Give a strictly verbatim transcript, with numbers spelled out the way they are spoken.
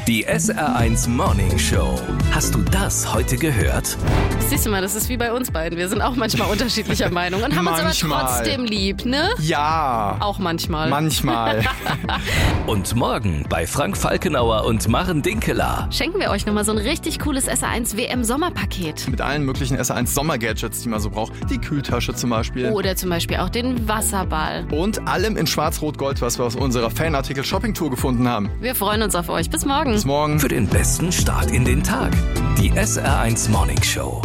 Die S R eins Morning Show. Hast du das heute gehört? Siehst du mal, das ist wie bei uns beiden. Wir sind auch manchmal unterschiedlicher Meinung und haben Manchmal. uns aber trotzdem lieb, ne? Ja. Auch manchmal. Manchmal. Und morgen bei Frank Falkenauer und Maren Dinkeler. Schenken wir euch nochmal so ein richtig cooles S R eins W M-Sommerpaket. Mit allen möglichen S R eins Sommergadgets, die man so braucht. Die Kühltasche zum Beispiel. Oder zum Beispiel auch den Wasserball. Und allem in Schwarz-Rot-Gold, was wir aus unserer Fanartikel-Shopping-Tour gefunden haben. Wir freuen uns auf euch. Bis morgen. Bis morgen. Für den besten Start in den Tag. Die S R eins Morning Show.